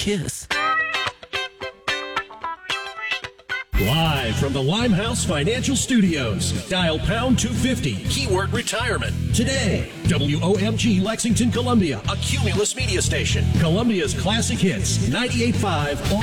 kiss. Live from the Limehouse Financial Studios, dial pound 250, keyword retirement. Today, WOMG Lexington, Columbia, a Cumulus media station. Columbia's classic hits, 98.5 on